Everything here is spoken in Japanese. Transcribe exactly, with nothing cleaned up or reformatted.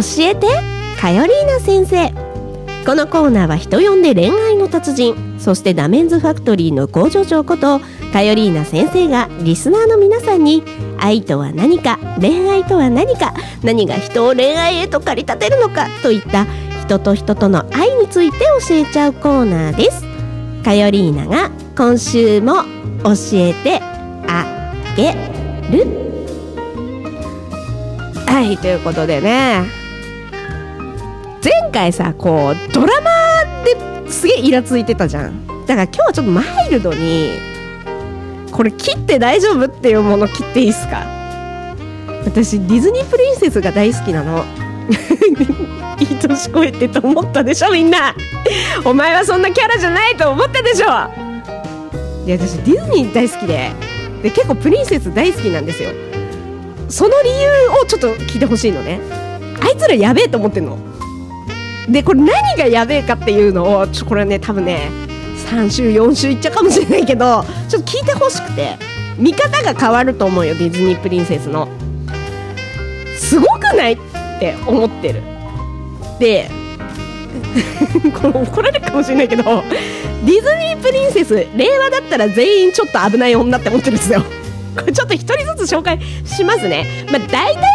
えてカヨリーナ先生。このコーナーは人呼んで恋愛の達人、そしてダメンズファクトリーの工場長ことカヨリーナ先生がリスナーの皆さんに愛とは何か、恋愛とは何か、何が人を恋愛へと駆り立てるのかといった人と人との愛について教えちゃうコーナーです。カヨリーナが今週も教えてあげる。はい、ということでね、前回さ、こうドラマですげえイラついてたじゃん。だから今日はちょっとマイルドに、これ切って大丈夫っていうもの切っていいっすか。私ディズニープリンセスが大好きなの。いい年越えてと思ったでしょみんな。お前はそんなキャラじゃないと思ったでしょ。で、私ディズニー大好きで、で結構プリンセス大好きなんですよ。その理由をちょっと聞いてほしいのね。あいつらやべえと思ってんので、これ何がやべえかっていうのをちょこれね、多分ねさん週よん週いっちゃうかもしれないけど、ちょっと聞いてほしくて、見方が変わると思うよ。ディズニープリンセスのすごくないって思ってる。でこれ怒られるかもしれないけど、ディズニープリンセス令和だったら全員ちょっと危ない女って思ってるんですよ。これちょっと一人ずつ紹介しますね。まあ大体